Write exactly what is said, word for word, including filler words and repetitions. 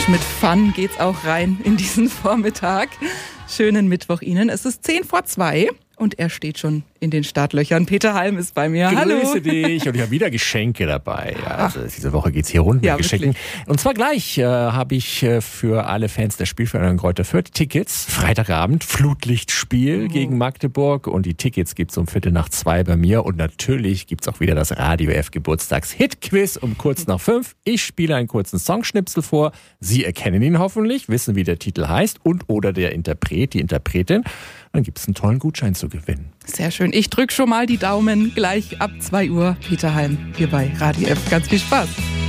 Mensch, mit Fun geht's auch rein in diesen Vormittag. Schönen Mittwoch Ihnen. Es ist zehn vor zwei und er steht schon in den Startlöchern. Peter Halm ist bei mir. Hallo. Grüße dich. Und ich habe wieder Geschenke dabei. Also diese Woche geht's hier rund mit ja, Geschenken. Wirklich. Und zwar gleich äh, habe ich äh, für alle Fans der Spielvereinigung Greuther Fürth Tickets. Freitagabend Flutlichtspiel oh. gegen Magdeburg. Und die Tickets gibt's um Viertel nach zwei bei mir. Und natürlich gibt's auch wieder das Radio F Geburtstags-Hit-Quiz um kurz nach fünf. Ich spiele einen kurzen Songschnipsel vor. Sie erkennen ihn hoffentlich, wissen, wie der Titel heißt und oder der Interpret, die Interpretin. Dann gibt's einen tollen Gutschein zu gewinnen. Sehr schön. Ich drücke schon mal die Daumen gleich ab zwei Uhr. Peter Halm hier bei Radio F. Ganz viel Spaß.